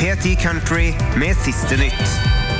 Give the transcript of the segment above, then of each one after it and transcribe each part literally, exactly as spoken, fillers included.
P ti Country med siste nytt.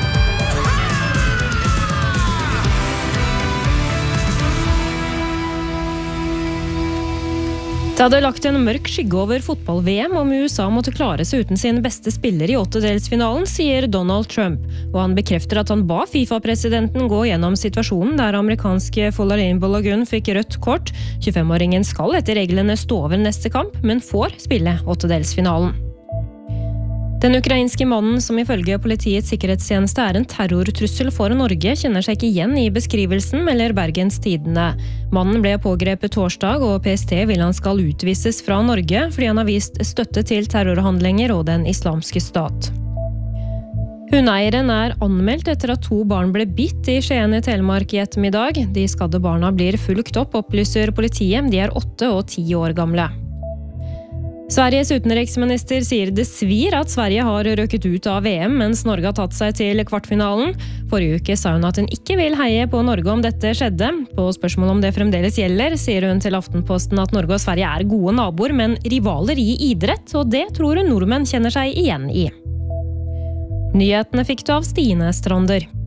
Det hadde lagt en mørk skygge over fotball-V M om U S A måtte klare seg uten sin beste spiller i åttedelsfinalen, sier Donald Trump, og han bekrefter at han ba FIFA-presidenten gå gjennom situasjonen der amerikanske Folarin Balogun fikk rødt kort. tjuefemåringen skal etter reglene stå over neste kamp, men får spille åttedelsfinalen. Den ukrainske mannen som ifølge politiets sikkerhetstjeneste er en terrortrussel for Norge, kjenner seg ikke igjen i beskrivelsen, melder Bergens Tidende. Mannen ble pågrepet torsdag, og P S T vil han skal utvises fra Norge fordi han har vist støtte til terrorhandlinger og den islamske stat. Hundeeieren er anmeldt etter at to barn ble bitt i Skien i Telemark i ettermiddag. De skadde barna blir fulgt opp, opplyser politiet. De er åtte og ti år gamle. Sveriges utenriksminister sier det svir at Sverige har røket ut av V M, mens Norge har tatt seg til kvartfinalen. Forrige uke sa hun at hun ikke vil heie på Norge om dette skjedde. På spørsmål om det fremdeles gjelder, sier hun til Aftenposten at Norge og Sverige er gode naboer, men rivaler i idrett, og det tror hun nordmenn kjenner seg igjen i. Nyhetene fikk du av Stine Strander.